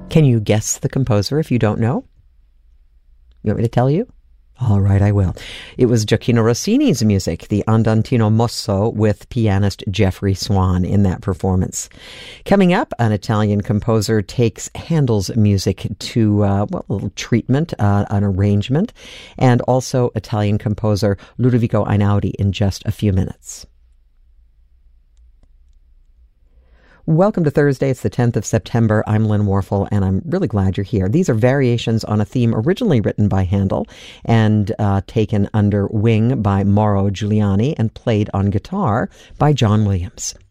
Can you guess the composer if you don't know? You want me to tell you? All right, I will. It was Gioacchino Rossini's music, the Andantino Mosso, with pianist Jeffrey Swan in that performance. Coming up, an Italian composer takes Handel's music to a little treatment, an arrangement, and also Italian composer Ludovico Einaudi in just a few minutes. Welcome to Thursday. It's the 10th of September. I'm Lynn Warfel, and I'm really glad you're here. These are variations on a theme originally written by Handel and taken under wing by Mauro Giuliani and played on guitar by John Williams.